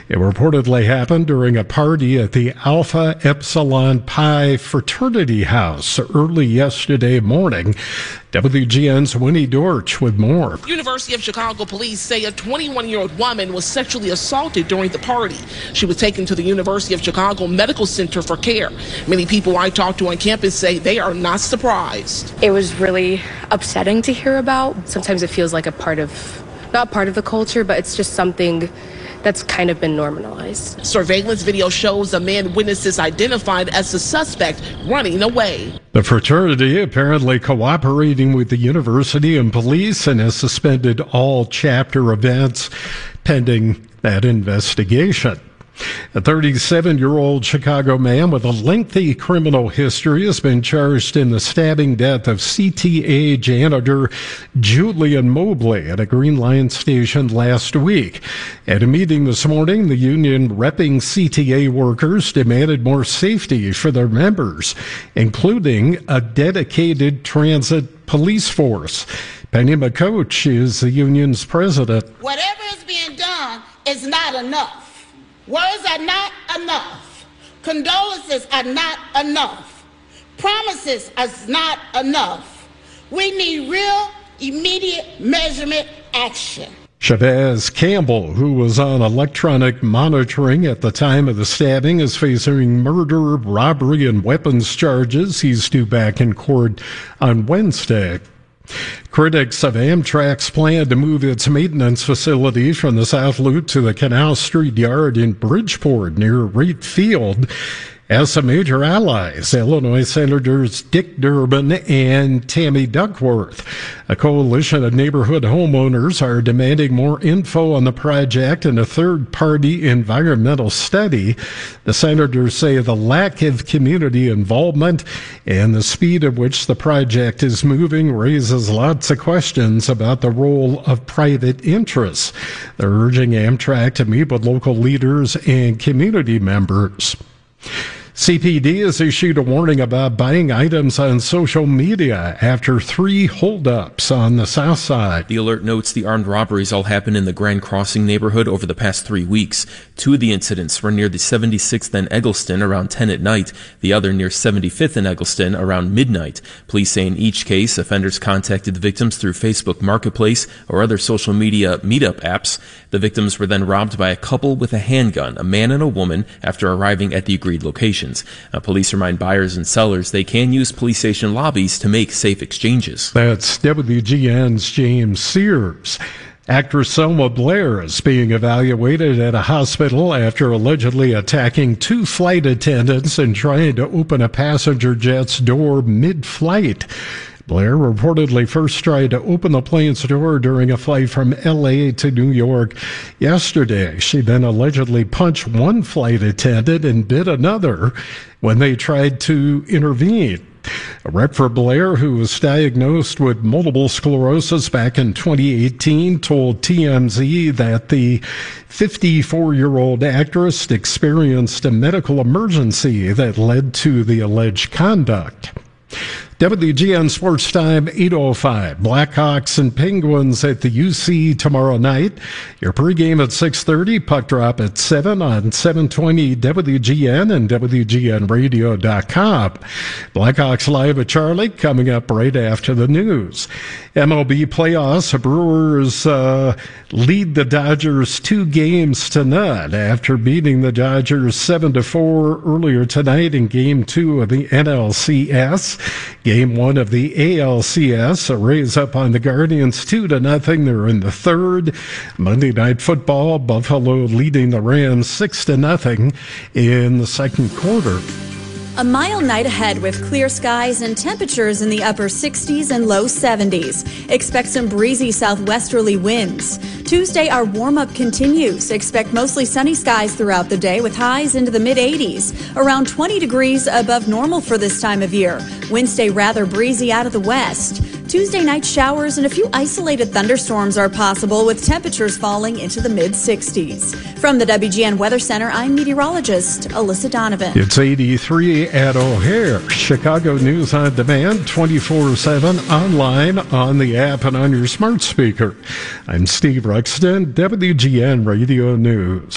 It reportedly happened during a party at the Alpha Epsilon Pi fraternity house early yesterday morning. WGN's Winnie Dorch with more. University of Chicago police say a 21-year-old woman was sexually assaulted during the party. She was taken to the University of Chicago Medical Center for care. Many people I talked to on campus say they are not surprised. It was really upsetting to hear about. Sometimes it feels like not part of the culture, but it's just something that's kind of been normalized. Surveillance video shows a man witnesses identified as the suspect running away. The fraternity apparently cooperating with the university and police and has suspended all chapter events pending that investigation. A 37-year-old Chicago man with a lengthy criminal history has been charged in the stabbing death of CTA janitor Julian Mobley at a Green Line station last week. At a meeting this morning, the union repping CTA workers demanded more safety for their members, including a dedicated transit police force. Penny McCoach is the union's president. Whatever is being done is not enough. Words are not enough. Condolences are not enough. Promises are not enough. We need real, immediate measurement action. Chavez Campbell, who was on electronic monitoring at the time of the stabbing, is facing murder, robbery, and weapons charges. He's due back in court on Wednesday. Critics of Amtrak's plan to move its maintenance facility from the South Loop to the Canal Street Yard in Bridgeport near Wright Field as some major allies, Illinois Senators Dick Durbin and Tammy Duckworth. A coalition of neighborhood homeowners are demanding more info on the project and a third-party environmental study. The senators say the lack of community involvement and the speed at which the project is moving raises lots of questions about the role of private interests. They're urging Amtrak to meet with local leaders and community members. CPD has issued a warning about buying items on social media after 3 holdups on the south side. The alert notes the armed robberies all happened in the Grand Crossing neighborhood over the past 3 weeks. 2 of the incidents were near the 76th and Eggleston around 10 at night, the other near 75th and Eggleston around midnight. Police say in each case, offenders contacted the victims through Facebook Marketplace or other social media meetup apps. The victims were then robbed by a couple with a handgun, a man and a woman, after arriving at the agreed locations. Police remind buyers and sellers they can use police station lobbies to make safe exchanges. That's WGN's James Sears. Actress Selma Blair is being evaluated at a hospital after allegedly attacking 2 flight attendants and trying to open a passenger jet's door mid-flight. Blair reportedly first tried to open the plane's door during a flight from L.A. to New York yesterday. She then allegedly punched one flight attendant and bit another when they tried to intervene. A rep for Blair, who was diagnosed with multiple sclerosis back in 2018, told TMZ that the 54-year-old actress experienced a medical emergency that led to the alleged conduct. WGN Sports Time 8:05. Blackhawks and Penguins at the UC tomorrow night. Your pregame at 6:30. Puck drop at 7 on 720 WGN and WGNradio.com. Blackhawks live at Charlie coming up right after the news. MLB playoffs. The Brewers lead the Dodgers 2-0 after beating the Dodgers 7-4 earlier tonight in Game 2 of the NLCS. Game 1 of the ALCS, a raise up on the Guardians 2-0. They're in the third. Monday Night Football, Buffalo leading the Rams 6-0 in the second quarter. A mild night ahead with clear skies and temperatures in the upper 60s and low 70s. Expect some breezy southwesterly winds. Tuesday, our warm-up continues. Expect mostly sunny skies throughout the day with highs into the mid-80s, around 20 degrees above normal for this time of year. Wednesday, rather breezy out of the west. Tuesday night showers and a few isolated thunderstorms are possible with temperatures falling into the mid-60s. From the WGN Weather Center, I'm meteorologist Alyssa Donovan. It's 83 at O'Hare. Chicago News on Demand, 24/7, online, on the app, and on your smart speaker. I'm Steve Ruxton, WGN Radio News.